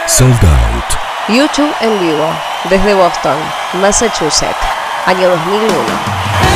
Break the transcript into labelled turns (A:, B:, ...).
A: Sold Out.
B: YouTube en vivo, desde Boston, Massachusetts, año 2001.